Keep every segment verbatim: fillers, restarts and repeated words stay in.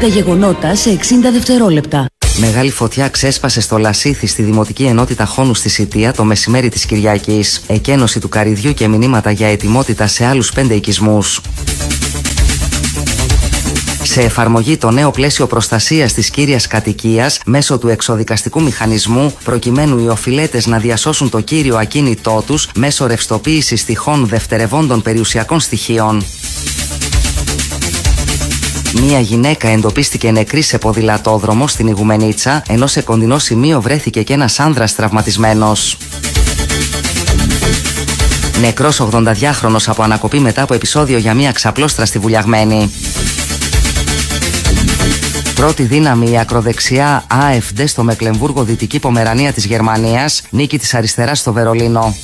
Τα γεγονότα σε εξήντα δευτερόλεπτα. Μεγάλη φωτιά ξέσπασε στο Λασίθι στη Δημοτική Ενότητα Χόνου στη Σιτία το μεσημέρι της Κυριακής. Εκένωση του καρυδιού και μηνύματα για ετοιμότητα σε άλλους πέντε οικισμούς. Σε εφαρμογή το νέο πλαίσιο προστασίας της κύριας κατοικίας μέσω του εξοδικαστικού μηχανισμού, προκειμένου οι οφειλέτες να διασώσουν το κύριο ακίνητό τους μέσω ρευστοποίησης τυχών δευτερευόντων περιουσιακών στοιχείων. Μία γυναίκα εντοπίστηκε νεκρή σε ποδηλατόδρομο στην Ιγουμενίτσα, ενώ σε κοντινό σημείο βρέθηκε και ένας άνδρας τραυματισμένος. Νεκρός ογδονταδυάχρονος από ανακοπή μετά από επεισόδιο για μία ξαπλώστρα στη Βουλιαγμένη. Πρώτη δύναμη η ακροδεξιά AfD στο Μεκλεμβούργο, Δυτική Πομερανία της Γερμανίας, νίκη της αριστεράς στο Βερολίνο.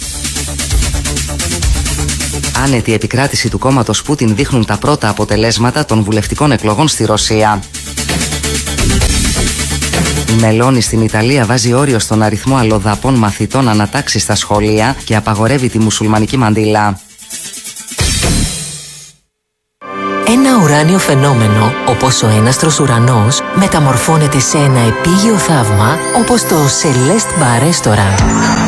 Άνετη επικράτηση του κόμματος Πούτιν δείχνουν τα πρώτα αποτελέσματα των βουλευτικών εκλογών στη Ρωσία. Η Μελώνη στην Ιταλία βάζει όριο στον αριθμό αλλοδαπών μαθητών ανατάξει στα σχολεία και απαγορεύει τη μουσουλμανική μαντήλα. Ένα ουράνιο φαινόμενο, όπως ο έναστρος ουρανός, μεταμορφώνεται σε ένα επίγειο θαύμα, όπως το Celeste Bar Restaurant.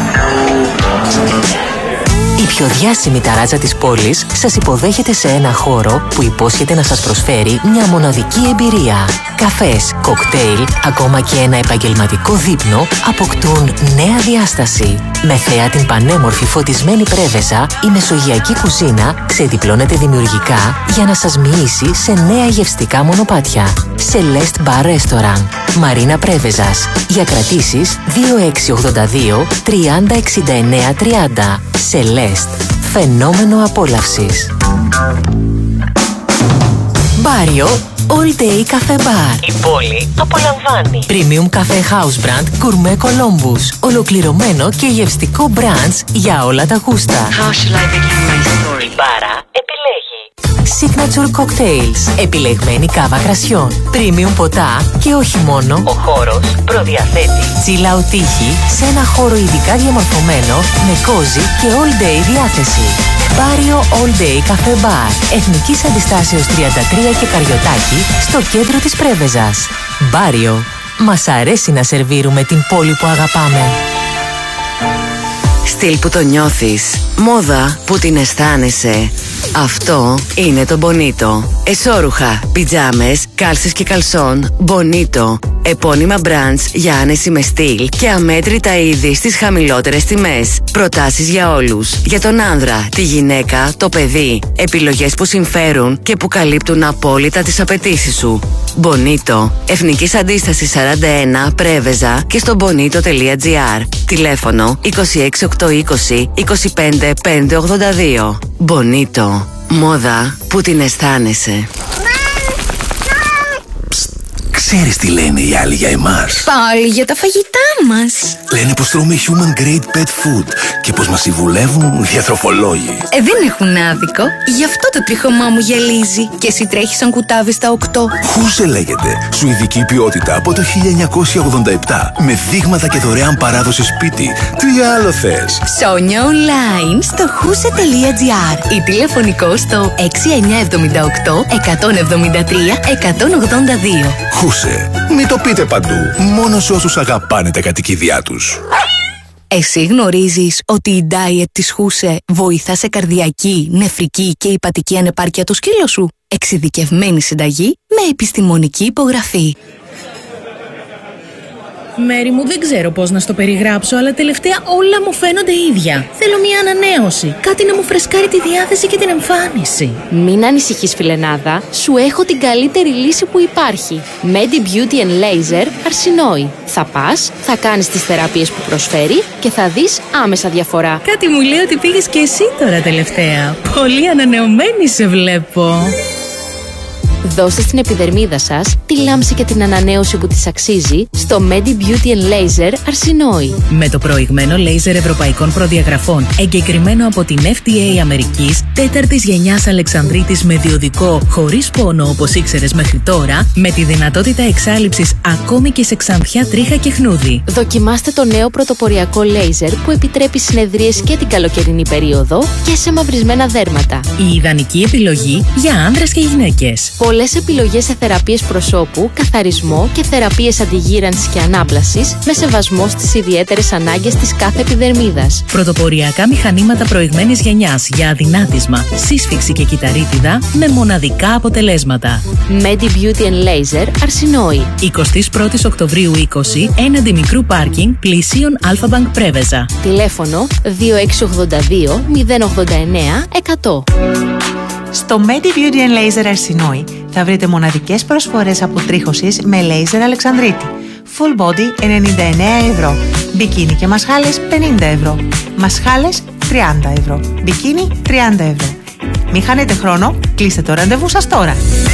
Η πιο διάσημη ταράτσα της πόλης σας υποδέχεται σε ένα χώρο που υπόσχεται να σας προσφέρει μια μοναδική εμπειρία. Καφές, κοκτέιλ, ακόμα και ένα επαγγελματικό δείπνο αποκτούν νέα διάσταση. Με θέα την πανέμορφη φωτισμένη πρέβεζα, η μεσογειακή κουζίνα ξεδιπλώνεται δημιουργικά για να σας μοιήσει σε νέα γευστικά μονοπάτια. Celeste Bar Restaurant, Μαρίνα Πρέβεζας. Για κρατήσεις δύο έξι ογδόντα δύο τριάντα εξήντα εννέα τριάντα. Celeste, φαινόμενο απόλαυσης. Μπάριο All Day Cafe Bar. Η πόλη απολαμβάνει. Premium Cafe House Brand Gourmet Columbus. Ολοκληρωμένο και γευστικό branch για όλα τα γούστα. How shall I begin my story? Η μπάρα επιλέγει Signature Cocktails. Επιλεγμένη κάβα κρασιών. Premium ποτά και όχι μόνο. Ο χώρος προδιαθέτει chill out τύχη σε ένα χώρο ειδικά διαμορφωμένο με cozy και all day διάθεση. Μπάριο All Day Cafe Bar. Εθνικής Αντιστάσεως τριάντα τρία και Καριωτάκη, στο κέντρο της Πρέβεζας. Μπάριο. Μας αρέσει να σερβίρουμε την πόλη που αγαπάμε. Στυλ που το νιώθεις. Μόδα που την αισθάνεσαι. Αυτό είναι το Bonito. Εσώρουχα, πιτζάμες, κάλσες και καλσόν. Bonito. Επώνυμα brands για άνεση με στυλ και αμέτρητα είδη στις χαμηλότερες τιμές. Προτάσεις για όλους. Για τον άνδρα, τη γυναίκα, το παιδί. Επιλογές που συμφέρουν και που καλύπτουν απόλυτα τις απαιτήσεις σου. Bonito. Εθνικής Αντίστασης σαράντα ένα, Πρέβεζα και στο bonito τελεία gr. Τηλέφωνο είκοσι έξι οκτακόσια είκοσι είκοσι πέντε πεντακόσια ογδόντα δύο. Bonito. Μόδα που την αισθάνεσαι. Ξέρεις τι λένε οι άλλοι για εμάς? Πάλι για τα φαγητά μας. Λένε πως τρώμε human grade pet food και πως μας συμβουλεύουν διατροφολόγοι. Ε, δεν έχουν άδικο. Γι' αυτό το τρίχωμά μου γυαλίζει. Και εσύ τρέχεις σαν κουτάβι στα οκτώ. Χούσε λέγεται. Σουηδική ποιότητα από το χίλια εννιακόσια ογδόντα επτά. Με δείγματα και δωρεάν παράδοση σπίτι. Τι άλλο θες? Ψώνια online στο χούσε τελεία gr ή τηλεφωνικό στο έξι εννιά εβδομήντα οκτώ εκατόν εβδομήντα τρία εκατόν ογδόντα δύο. Χούσε. Μην το πείτε παντού. Μόνο σε όσους αγαπάνε τα κατοικίδια τους. Εσύ γνωρίζεις ότι η diet της Χούσε βοηθά σε καρδιακή, νεφρική και υπατική ανεπάρκεια του σκύλου σου? Εξειδικευμένη συνταγή με επιστημονική υπογραφή. Μέρη μου, δεν ξέρω πώς να στο περιγράψω, αλλά τελευταία όλα μου φαίνονται ίδια. Θέλω μια ανανέωση. Κάτι να μου φρεσκάρει τη διάθεση και την εμφάνιση. Μην ανησυχείς, φιλενάδα. Σου έχω την καλύτερη λύση που υπάρχει. Medi Beauty and Laser Αρσινόη. Θα πας, θα κάνεις τις θεραπείες που προσφέρει και θα δεις άμεσα διαφορά. Κάτι μου λέει ότι πήγες και εσύ τώρα τελευταία. Πολύ ανανεωμένη σε βλέπω. Δώστε στην επιδερμίδα σας τη λάμψη και την ανανέωση που της αξίζει στο Medi Beauty and Laser Αρσινόη. Με το προηγμένο λέιζερ ευρωπαϊκών προδιαγραφών, εγκεκριμένο από την εφ ντι έι Αμερικής, τέταρτης γενιάς Αλεξανδρίτης με διοδικό, χωρίς πόνο όπως ήξερες μέχρι τώρα, με τη δυνατότητα εξάλειψης ακόμη και σε ξανθιά, τρίχα και χνούδι. Δοκιμάστε το νέο πρωτοποριακό λέιζερ που επιτρέπει συνεδρίες και την καλοκαιρινή περίοδο και σε μαυρισμένα δέρματα. Η ιδανική επιλογή για άνδρες και γυναίκες. Πολλές επιλογές σε θεραπείες προσώπου, καθαρισμό και θεραπείες αντιγύρανσης και ανάπλασης με σεβασμό στις ιδιαίτερες ανάγκες της κάθε επιδερμίδας. Πρωτοποριακά μηχανήματα προηγμένης γενιάς για αδυνάτισμα, σύσφυξη και κυταρίτιδα με μοναδικά αποτελέσματα. Medi Beauty and Laser Αρσινόη. εικοστή πρώτη Οκτωβρίου είκοσι, έναντι μικρού πάρκινγκ πλησίων Αλφα-Bank Πρέβεζα. Τηλέφωνο δύο έξι ογδόντα δύο μηδέν ογδόντα εννέα εκατό. Στο Medi Beauty and Laser Αρσινόη θα βρείτε μοναδικές προσφορές αποτρίχωσης με λέιζερ Αλεξανδρίτη. Full body ενενήντα εννέα ευρώ. Μπικίνι και μασχάλες πενήντα ευρώ. Μασχάλες τριάντα ευρώ. Μπικίνι τριάντα ευρώ. Μην χάνετε χρόνο, κλείστε το ραντεβού σας τώρα.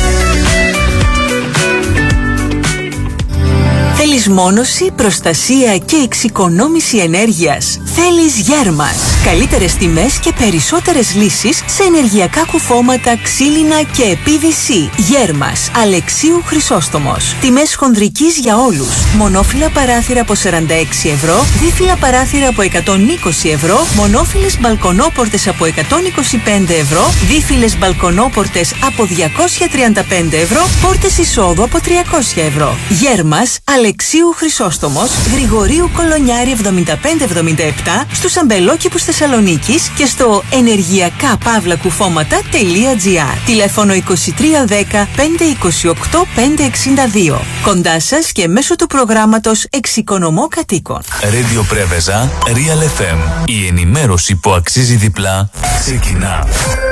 Θέλεις μόνωση, προστασία και εξοικονόμηση ενέργειας? Θέλεις Γέρμας. Καλύτερες τιμές και περισσότερες λύσεις σε ενεργειακά κουφώματα, ξύλινα και πι βι σι. Γέρμας. Αλεξίου Χρυσόστομος. Τιμές χονδρικής για όλους. Μονόφυλλα παράθυρα από σαράντα έξι ευρώ, δίφυλλα παράθυρα από εκατόν είκοσι ευρώ, μονόφυλλες μπαλκονόπορτες από εκατόν είκοσι πέντε ευρώ, δίφυλλες μπαλκονόπορτες από διακόσια τριάντα πέντε ευρώ, πόρτες εισόδου από τριακόσια ευρώ. Γέρμας. Αλεξίου Χρυσόστομος, Γρηγορίου Κολονιάρη εβδομήντα πέντε εβδομήντα επτά, στους αμπελόκηπους Θεσσαλονίκης και στο ενεργειακά παύλα κουφώματα τελεία τζι άρ. Τηλέφωνο είκοσι τρία δέκα πέντε είκοσι οκτώ πέντε εξήντα δύο. Κοντά σας και μέσω του προγράμματος Εξοικονομώ Κατοίκων. Radio Πρέβεζα, Real εφ εμ. Η ενημέρωση που αξίζει διπλά ξεκινά.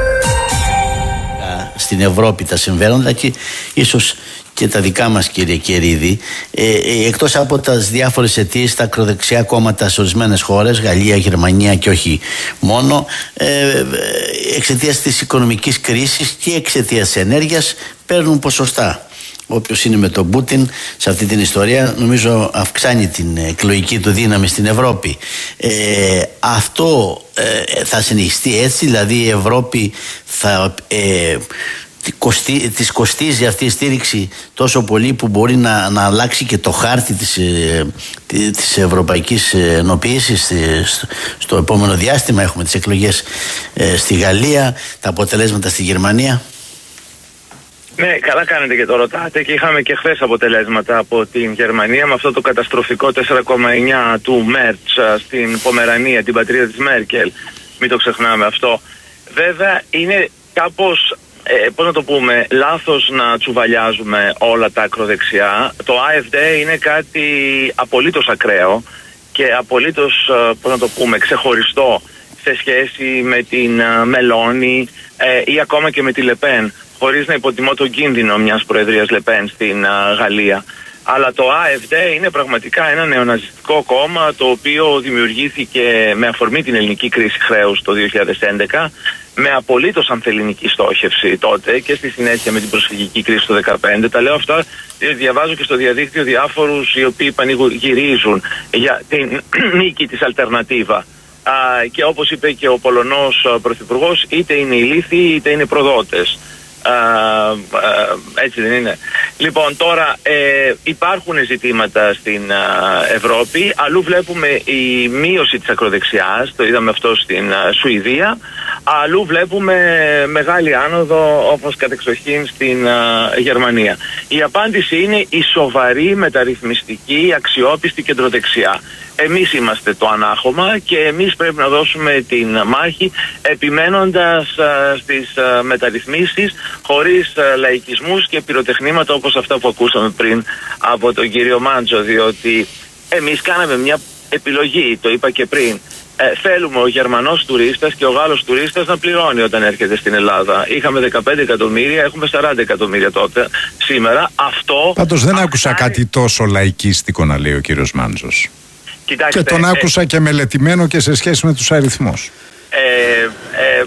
Στην Ευρώπη τα συμβαίνοντα και ίσως και τα δικά μας, κύριε Κερίδη, ε, ε, εκτός από τις διάφορες αιτίες, τα ακροδεξιά κόμματα σε ορισμένες χώρες, Γαλλία, Γερμανία και όχι μόνο, ε, εξαιτίας της οικονομικής κρίσης και εξαιτίας της ενέργειας παίρνουν ποσοστά. Όποιος είναι με τον Πούτιν σε αυτή την ιστορία, νομίζω αυξάνει την εκλογική του δύναμη στην Ευρώπη. Ε, αυτό ε, θα συνεχιστεί έτσι, δηλαδή η Ευρώπη θα... Ε, της κοστίζει αυτή η στήριξη τόσο πολύ που μπορεί να, να αλλάξει και το χάρτη της, της ευρωπαϊκής ενοποίησης στο, στο επόμενο διάστημα. Έχουμε τις εκλογές ε, στη Γαλλία, τα αποτελέσματα στη Γερμανία. Ναι, καλά κάνετε και το ρωτάτε, και είχαμε και χθες αποτελέσματα από την Γερμανία με αυτό το καταστροφικό τέσσερα κόμμα εννέα του Μέρτς στην Πομερανία, την πατρίδα της Μέρκελ. Μην το ξεχνάμε αυτό. Βέβαια είναι κάπως, ε, πώς να το πούμε, λάθος να τσουβαλιάζουμε όλα τα ακροδεξιά. Το AfD είναι κάτι απολύτως ακραίο και απολύτως, πώς να το πούμε, ξεχωριστό σε σχέση με την Μελώνη ε, ή ακόμα και με τη Λεπέν, χωρίς να υποτιμώ τον κίνδυνο μιας προεδρίας Λεπέν στην α, Γαλλία. Αλλά το AfD είναι πραγματικά ένα νεοναζιστικό κόμμα, το οποίο δημιουργήθηκε με αφορμή την ελληνική κρίση χρέους το δύο χιλιάδες έντεκα, με απολύτως ανθελληνική στόχευση τότε και στη συνέχεια με την προσφυγική κρίση το δύο χιλιάδες δεκαπέντε. Τα λέω αυτά, διαβάζω και στο διαδίκτυο διάφορους οι οποίοι πανηγυρίζουν για την νίκη της Αλτερνατίβα. Uh, και όπως είπε και ο Πολωνός uh, Πρωθυπουργός, είτε είναι ηλίθιοι είτε είναι προδότες. Uh, uh, έτσι δεν είναι? Λοιπόν, τώρα ε, υπάρχουν ζητήματα στην uh, Ευρώπη. Αλλού βλέπουμε η μείωση της ακροδεξιάς, το είδαμε αυτό στην uh, Σουηδία. Αλλού βλέπουμε μεγάλη άνοδο, όπως κατεξοχήν στην uh, Γερμανία. Η απάντηση είναι η σοβαρή μεταρρυθμιστική αξιόπιστη κεντροδεξιά. Εμείς είμαστε το ανάχωμα και εμείς πρέπει να δώσουμε την μάχη επιμένοντας α, στις α, μεταρρυθμίσεις, χωρίς α, λαϊκισμούς και πυροτεχνήματα όπως αυτά που ακούσαμε πριν από τον κύριο Μάντζο, διότι εμείς κάναμε μια επιλογή, το είπα και πριν. Ε, θέλουμε ο Γερμανός τουρίστας και ο Γάλλος τουρίστας να πληρώνει όταν έρχεται στην Ελλάδα. Είχαμε δεκαπέντε εκατομμύρια, έχουμε σαράντα εκατομμύρια τότε. Σήμερα αυτό... Πάντως δεν άκουσα κάτι τόσο λαϊκίστικο να λέει ο κύριος Μάντζος. Κοιτάξτε, και τον άκουσα ε, και μελετημένο και σε σχέση με τους αριθμούς. Ε, ε,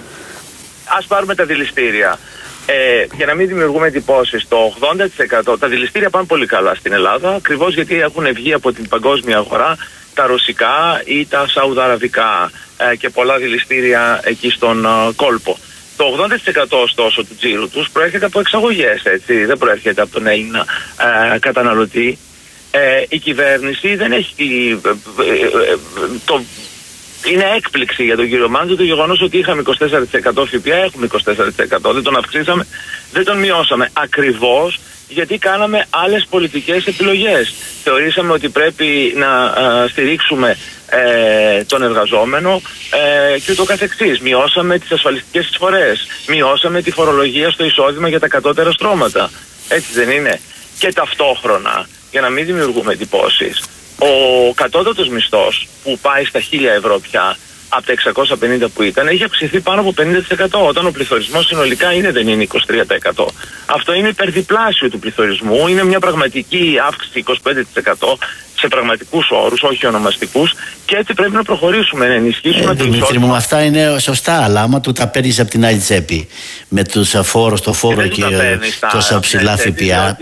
ας πάρουμε τα δηληστήρια. Ε, για να μην δημιουργούμε εντυπώσεις, το ογδόντα τοις εκατό τα δηληστήρια πάνε πολύ καλά στην Ελλάδα, ακριβώς γιατί έχουν βγει από την παγκόσμια αγορά τα ρωσικά ή τα σαουδαραβικά ε, και πολλά δηληστήρια εκεί στον ε, κόλπο. Το ογδόντα τοις εκατό ωστόσο του τζίρου τους προέρχεται από εξαγωγές, έτσι, δεν προέρχεται από τον Έλληνα ε, καταναλωτή. Ε, η κυβέρνηση δεν έχει ε, ε, ε, το είναι έκπληξη για τον κύριο Μάντζο το γεγονός ότι είχαμε είκοσι τέσσερα τοις εκατό ΦΠΑ, έχουμε είκοσι τέσσερα τοις εκατό, δεν τον αυξήσαμε, δεν τον μειώσαμε. Ακριβώς γιατί κάναμε άλλες πολιτικές επιλογές. Θεωρήσαμε ότι πρέπει να α, στηρίξουμε ε, τον εργαζόμενο ε, και ούτω καθεξής. Μειώσαμε τις ασφαλιστικές εισφορές, μειώσαμε τη φορολογία στο εισόδημα για τα κατώτερα στρώματα. Έτσι δεν είναι? Και ταυτόχρονα, για να μην δημιουργούμε εντυπώσεις, ο κατώτατος μισθός που πάει στα χίλια ευρώ πια, από τα εξακόσια πενήντα που ήταν, έχει αυξηθεί πάνω από πενήντα τοις εκατό, όταν ο πληθωρισμός συνολικά είναι, δεν είναι είκοσι τρία τοις εκατό. Αυτό είναι υπερδιπλάσιο του πληθωρισμού, είναι μια πραγματική αύξηση είκοσι πέντε τοις εκατό σε πραγματικούς όρους, όχι ονομαστικούς, και έτσι πρέπει να προχωρήσουμε, να ενισχύσουμε ε, το Δημήτρη μου, αυτά είναι σωστά, αλλά άμα του τα παίρνεις από την άλλη τσέπη, με τους φόρους, το φόρο και, και τόσα ψηλά ΦΠΑ,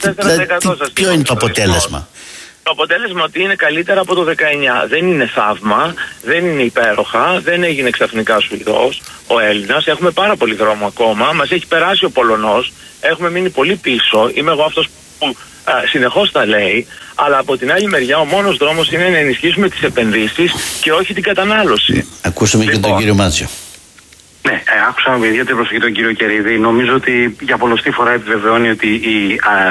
ποιο είναι το αποτέλεσμα? Το αποτέλεσμα ότι είναι καλύτερα από το δεκαεννιά. Δεν είναι θαύμα, δεν είναι υπέροχα, δεν έγινε ξαφνικά Σουηδός ο Έλληνας. Έχουμε πάρα πολύ δρόμο ακόμα. Μας έχει περάσει ο Πολωνός. Έχουμε μείνει πολύ πίσω. Είμαι εγώ αυτός που α, συνεχώς τα λέει. Αλλά από την άλλη μεριά ο μόνος δρόμος είναι να ενισχύσουμε τις επενδύσεις και όχι την κατανάλωση. Ακούσουμε λοιπόν και τον κύριο Μάτσιο. Ναι, ε, άκουσα με ιδιαίτερη προσοχή τον κύριο Κερίδη. Νομίζω ότι για πολλοστή φορά επιβεβαιώνει ότι η α,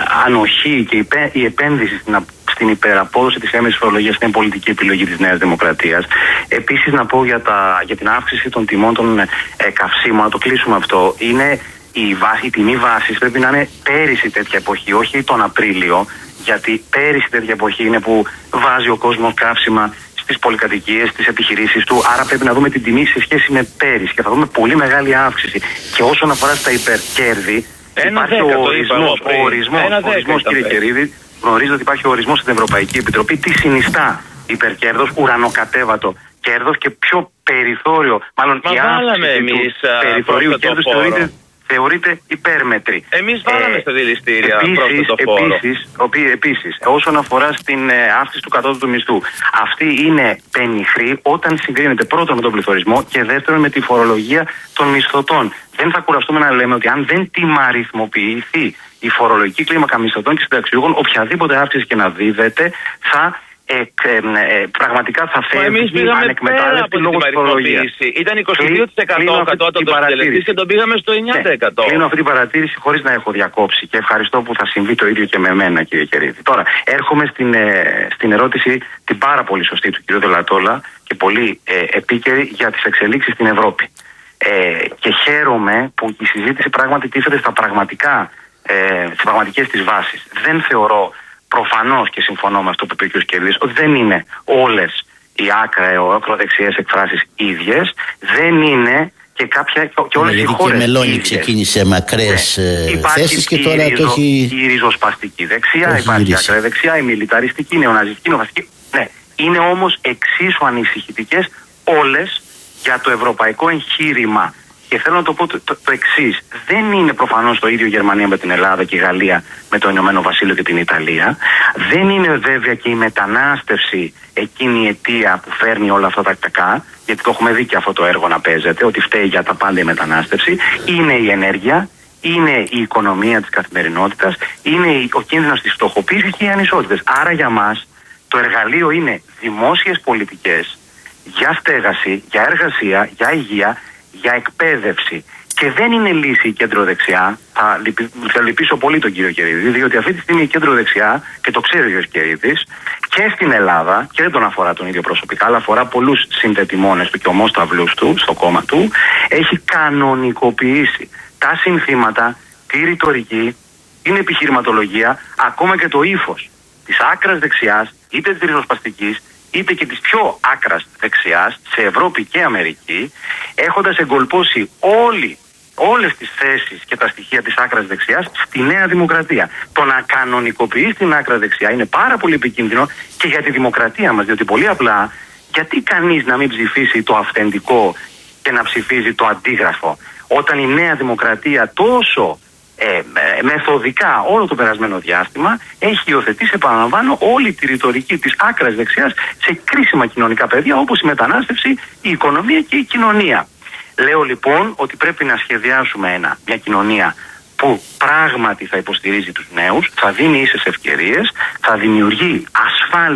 ανοχή και η, η επένδυση στην, στην υπεραπόδοση της έμεσης φορολογίας είναι πολιτική επιλογή της Νέας Δημοκρατίας. Επίσης, να πω για, τα, για την αύξηση των τιμών των ε, καυσίμων, να το κλείσουμε αυτό. Είναι η, βάση, η τιμή βάσης πρέπει να είναι πέρυσι τέτοια εποχή, όχι τον Απρίλιο. Γιατί πέρυσι τέτοια εποχή είναι που βάζει ο κόσμος καύσιμα στις πολυκατοικίες, στις επιχειρήσεις του. Άρα πρέπει να δούμε την τιμή σε σχέση με πέρυσι και θα δούμε πολύ μεγάλη αύξηση. Και όσον αφορά στα υπερκέρδη, Ένα υπάρχει δέκα, ο ορισμός. Ο ορισμός, Ένα ορισμός κύριε Κερίδη, γνωρίζετε ότι υπάρχει ο ορισμός στην Ευρωπαϊκή Επιτροπή. Τι συνιστά υπερκέρδος, ουρανοκατέβατο κέρδος και ποιο περιθώριο, μάλλον Μα η αύξηση εμείς, του περιθωρίου κέρδους θεωρείται, θεωρείται υπέρμετρη. Εμείς βάλαμε ε, στα δηληστήρια επίσης, το φόρο. επίσης, οποί, επίσης, όσον αφορά στην ε, αύξηση του κατώτατου μισθού, αυτή είναι πενιχρή όταν συγκρίνεται πρώτον με τον πληθωρισμό και δεύτερον με τη φορολογία των μισθωτών. Δεν θα κουραστούμε να λέμε ότι αν δεν τιμαριθμοποιηθεί η φορολογική κλίμακα μισθωτών και συνταξιούχων, οποιαδήποτε αύξηση και να δίδεται θα Ε, ε, ε, πραγματικά θα φεύγει ανεκμετάλλευτη λόγω της φορολογίας. Ήταν είκοσι δύο τοις εκατό ο κατώτατος συντελεστής και τον πήγαμε στο εννιά τοις εκατό. Ναι, κλείνω αυτή την παρατήρηση χωρίς να έχω διακόψει και ευχαριστώ που θα συμβεί το ίδιο και με εμένα, κύριε Κερίδη. Τώρα, έρχομαι στην, ε, στην ερώτηση την πάρα πολύ σωστή του κύριου Δελατόλα και πολύ ε, επίκαιρη για τις εξελίξεις στην Ευρώπη. Ε, και χαίρομαι που η συζήτηση πράγματι τίθεται στα πραγματικά, ε, στις πραγματικές της βάσεις. Δεν θεωρώ προφανώς, και συμφωνώ με αυτό που είπε ο κ. Κερδής, ότι δεν είναι όλες οι ακροδεξιές εκφράσεις ίδιες, δεν είναι και κάποια και όλες ναι, οι χώρες. Και η Μελώνη ξεκίνησε μακρές ναι. θέσεις και τώρα ριζο, το έχει. Η ριζοσπαστική δεξιά, έχει υπάρχει γυρίσει. ακροδεξιά, η μιλιταριστική, η νεοναζιστική, η νεοφασιστική. Ναι, είναι όμως εξίσου ανησυχητικές όλες για το ευρωπαϊκό εγχείρημα. Και θέλω να το πω το, το, το εξής. Δεν είναι προφανώς το ίδιο η Γερμανία με την Ελλάδα και η Γαλλία με το Ηνωμένο Βασίλειο και την Ιταλία. Δεν είναι βέβαια και η μετανάστευση εκείνη η αιτία που φέρνει όλα αυτά τα κακά, γιατί το έχουμε δει και αυτό το έργο να παίζεται, ότι φταίει για τα πάντα η μετανάστευση. Είναι η ενέργεια, είναι η οικονομία της καθημερινότητας, είναι ο κίνδυνος της φτωχοποίησης και οι ανισότητες. Άρα για μας το εργαλείο είναι δημόσιες πολιτικές για στέγαση, για εργασία, για υγεία, για εκπαίδευση. Και δεν είναι λύση η κεντροδεξιά. Θα, λυπη, θα λυπήσω πολύ τον κύριο Κερίδη, διότι αυτή τη στιγμή η κεντροδεξιά, και το ξέρει ο κύριος Κερίδης, και στην Ελλάδα, και δεν τον αφορά τον ίδιο προσωπικά, αλλά αφορά πολλούς συνδετημόνες του και ομόσταυλους του στο κόμμα του, έχει κανονικοποιήσει τα συνθήματα, τη ρητορική, την επιχειρηματολογία, ακόμα και το ύφος της άκρας δεξιάς, είτε της ριζοσπαστικής, είτε και της πιο άκρας δεξιάς, σε Ευρώπη και Αμερική, έχοντας εγκολπώσει όλοι, όλες τις θέσεις και τα στοιχεία της άκρας δεξιάς στη Νέα Δημοκρατία. Το να κανονικοποιεί την άκρα δεξιά είναι πάρα πολύ επικίνδυνο και για τη δημοκρατία μας, διότι πολύ απλά, γιατί κανείς να μην ψηφίσει το αυθεντικό και να ψηφίζει το αντίγραφο, όταν η Νέα Δημοκρατία τόσο Ε, ε, μεθοδικά όλο το περασμένο διάστημα έχει υιοθετήσει, επαναλαμβάνω, όλη τη ρητορική της άκρας δεξιάς σε κρίσιμα κοινωνικά πεδία όπως η μετανάστευση, η οικονομία και η κοινωνία. Λέω λοιπόν ότι πρέπει να σχεδιάσουμε ένα, μια κοινωνία που πράγματι θα υποστηρίζει τους νέους, θα δίνει ίσες ευκαιρίες, θα δημιουργεί ασφάλεια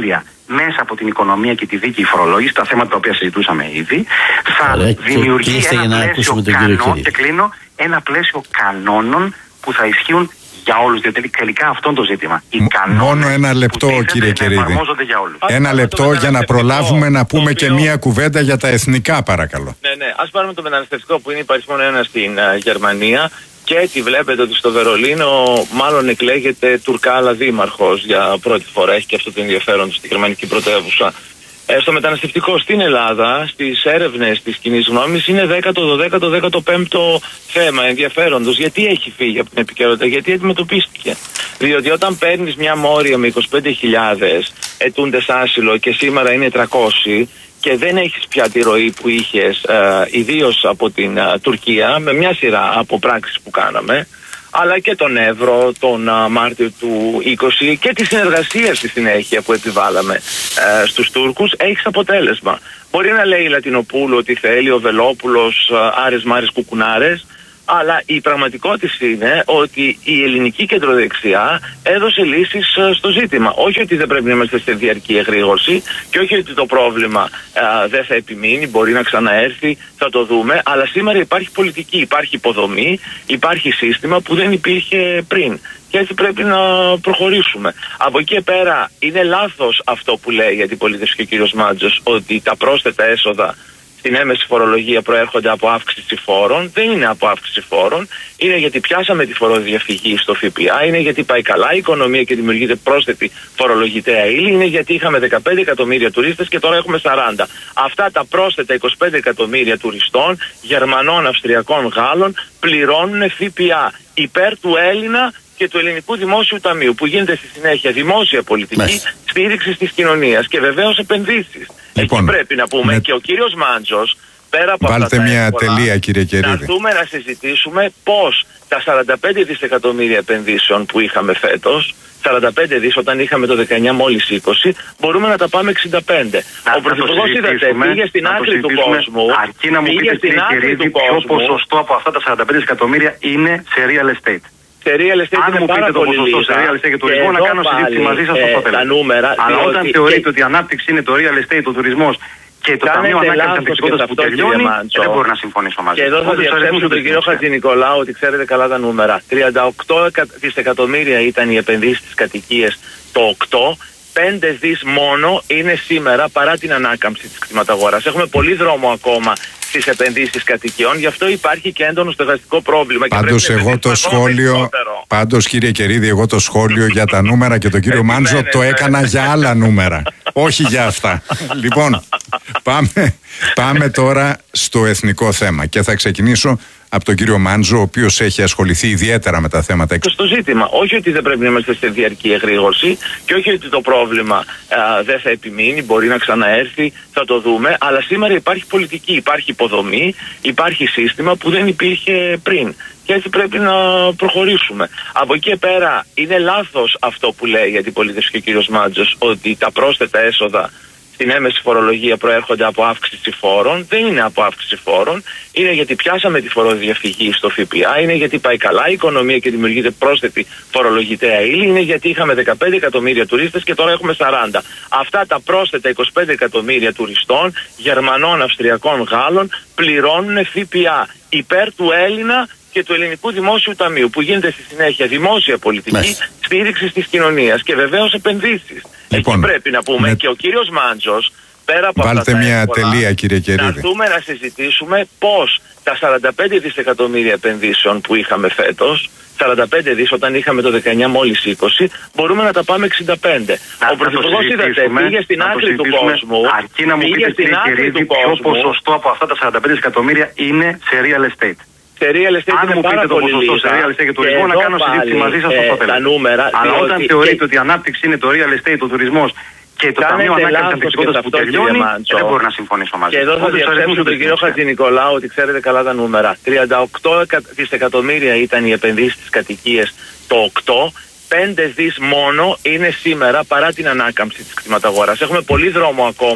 μέσα από την οικονομία και τη δίκαιη φορολόγηση, τα θέματα τα οποία συζητούσαμε ήδη, θα Ωραία, δημιουργεί και, ένα πλαίσιο κανόν, και κλείνω, ένα πλαίσιο κανόνων που θα ισχύουν για όλους, διότι τελικά αυτό είναι το ζήτημα. Οι Μόνο ένα λεπτό, κύριε Κερίδη. Ένα λεπτό για να προλάβουμε να πούμε και μία κουβέντα για τα εθνικά, παρακαλώ. Ναι, ναι. Ας πάρουμε το μεταναστευτικό που είναι υπαριθμόν ένα στην uh, Γερμανία. Και έτσι βλέπετε ότι στο Βερολίνο μάλλον εκλέγεται Τουρκάλα δήμαρχος για πρώτη φορά. Έχει και αυτό το ενδιαφέρον στη γερμανική πρωτεύουσα. Ε, στο μεταναστευτικό στην Ελλάδα, στις έρευνες της κοινής γνώμης, είναι δέκατο, δωδέκατο, δέκατο πέμπτο θέμα ενδιαφέροντος. Γιατί έχει φύγει από την επικαιρότητα, γιατί αντιμετωπίστηκε. Διότι όταν παίρνεις μια μόρια με είκοσι πέντε χιλιάδες ετούντες άσυλο και σήμερα είναι τριακόσιοι, και δεν έχεις πια τη ροή που είχες, ε, ιδίως από την ε, Τουρκία, με μια σειρά από πράξεις που κάναμε, αλλά και τον Εύρο τον ε, Μάρτιο του είκοσι και τη συνεργασία στη συνέχεια που επιβάλαμε ε, στους Τούρκους, έχεις αποτέλεσμα. Μπορεί να λέει η Λατινοπούλου ότι θέλει ο Βελόπουλος ε, άρες μάρες κουκουνάρες, αλλά η πραγματικότητα είναι ότι η ελληνική κεντροδεξιά έδωσε λύσεις στο ζήτημα. Όχι ότι δεν πρέπει να είμαστε σε διαρκή εγρήγορση και όχι ότι το πρόβλημα α, δεν θα επιμείνει, μπορεί να ξαναέρθει, θα το δούμε. Αλλά σήμερα υπάρχει πολιτική, υπάρχει υποδομή, υπάρχει σύστημα που δεν υπήρχε πριν. Και έτσι πρέπει να προχωρήσουμε. Από εκεί και πέρα είναι λάθος αυτό που λέει η αντιπολίτευση και ο κύριος Μάντζος, ότι τα πρόσθετα έσοδα στην έμεση φορολογία προέρχονται από αύξηση φόρων. Δεν είναι από αύξηση φόρων. Είναι γιατί πιάσαμε τη φοροδιαφυγή στο ΦΠΑ. Είναι γιατί πάει καλά η οικονομία και δημιουργείται πρόσθετη φορολογητέα ύλη. Είναι γιατί είχαμε δεκαπέντε εκατομμύρια τουρίστες και τώρα έχουμε σαράντα. Αυτά τα πρόσθετα είκοσι πέντε εκατομμύρια τουριστών, Γερμανών, Αυστριακών, Γάλλων, πληρώνουν ΦΠΑ υπέρ του Έλληνα και του Ελληνικού Δημόσιου Ταμείου, που γίνεται στη συνέχεια δημόσια πολιτική στήριξη της κοινωνίας και βεβαίως επενδύσεις. Λοιπόν, εκεί πρέπει να πούμε με... και ο κύριος Μάντζος, πέρα από Βάλτε αυτά μια εύκολα, τελεία, κύριε Κερίδη. να έρθουμε να συζητήσουμε πώς τα σαράντα πέντε δισεκατομμύρια επενδύσεων που είχαμε φέτος, σαράντα πέντε δις όταν είχαμε το δεκαεννιά μόλις είκοσι, μπορούμε να τα πάμε εξήντα πέντε. Να, ο Πρωθυπουργός είδατε, πήγε στην άκρη του κόσμου, αρκεί να μου πήγε πείτε, στην κύριε άκρη Κερίδη, του κόσμου. ποιο ποσοστό από αυτά τα σαράντα πέντε δισεκατομμύρια είναι σε real estate. Σε real estate αν είναι μου πάρα πείτε το πολύ ποσοστό σε real estate και τουρισμό, να κάνω συζήτηση μαζί σας στο τέλος. Αλλά όταν θεωρείτε ότι η ανάπτυξη είναι το real estate, ο τουρισμός και το Ταμείο Ανάκαμψης Ανταγωνιστικότητας που τελειώνει, δεν μπορώ να συμφωνήσω μαζί. Και εδώ θα διαψεύσω τον κύριο Χατζηνικολάου ότι ξέρετε καλά τα νούμερα. τριάντα οκτώ δισεκατομμύρια ήταν οι επενδύσεις στις κατοικίες το οκτώ. πέντε δις μόνο είναι σήμερα παρά την ανάκαμψη της κτηματαγοράς. Έχουμε πολύ δρόμο ακόμα στις επενδύσεις κατοικιών, γι' αυτό υπάρχει και έντονο στεγαστικό πρόβλημα. Πάντως και εγώ το σχόλιο, πάντως κύριε Κερίδη, εγώ το σχόλιο για τα νούμερα και τον κύριο Μάντζο το έκανα για άλλα νούμερα, όχι για αυτά. Λοιπόν, πάμε, πάμε τώρα στο εθνικό θέμα και θα ξεκινήσω από τον κύριο Μάντζο, ο οποίος έχει ασχοληθεί ιδιαίτερα με τα θέματα. Στο ζήτημα, όχι ότι δεν πρέπει να είμαστε σε διαρκή εγρήγορση και όχι ότι το πρόβλημα α, δεν θα επιμείνει, μπορεί να ξαναέρθει, θα το δούμε, αλλά σήμερα υπάρχει πολιτική, υπάρχει υποδομή, υπάρχει σύστημα που δεν υπήρχε πριν. Και έτσι πρέπει να προχωρήσουμε. Από εκεί και πέρα είναι λάθος αυτό που λέει η αντιπολίτευση και ο κύριος Μάντζος, ότι τα πρόσθετα έσοδα στην έμεση φορολογία προέρχονται από αύξηση φόρων. Δεν είναι από αύξηση φόρων. Είναι γιατί πιάσαμε τη φοροδιαφυγή στο ΦΠΑ. Είναι γιατί πάει καλά η οικονομία και δημιουργείται πρόσθετη φορολογητέα ύλη. Είναι γιατί είχαμε δεκαπέντε εκατομμύρια τουρίστες και τώρα έχουμε σαράντα. Αυτά τα πρόσθετα είκοσι πέντε εκατομμύρια τουριστών, Γερμανών, Αυστριακών, Γάλλων, πληρώνουν ΦΠΑ υπέρ του Έλληνα και του Ελληνικού Δημόσιου Ταμείου, που γίνεται στη συνέχεια δημόσια πολιτική στήριξη της κοινωνίας και βεβαίως επενδύσεις. Λοιπόν, εκεί πρέπει να πούμε με... και ο κύριος Μάντζος, πέρα από Βάλτε αυτά τα μια εύκολα, τελεία, κύριε Κερίδη. να έρθουμε να συζητήσουμε πώς τα σαράντα πέντε δισεκατομμύρια επενδύσεων που είχαμε φέτος, σαράντα πέντε δις όταν είχαμε το δεκαεννιά μόλις είκοσι, μπορούμε να τα πάμε εξήντα πέντε. Να, ο Πρωθυπουργός είδατε, πήγε στην άκρη του κόσμου, αρκεί να μου πείτε, κύριε Κερίδη, ποιο ποσοστό από αυτά τα σαράντα πέντε δισεκατομμύρια είναι σε real estate. Σε real estate αν μου πείτε το ποσοστό σε real estate και τουρισμό, να κάνω συζήτηση μαζί σας στο τέλος. Αλλά όταν θεωρείτε ότι η ανάπτυξη είναι το real estate, ο τουρισμός και το Ταμείο Ανάκαμψης Ανταγωνιστικότητας που τελειώνει, δεν μπορώ να συμφωνήσω μαζί. Και εδώ θα διαψεύσω τον κύριο Χατζηνικολάου ότι ξέρετε καλά τα νούμερα. τριάντα οκτώ δισεκατομμύρια ήταν οι επενδύσεις στις κατοικίες το οκτώ. πέντε δις μόνο είναι σήμερα παρά την ανάκαμψη της κτηματαγοράς. Έχουμε πολύ δρόμο ακόμα.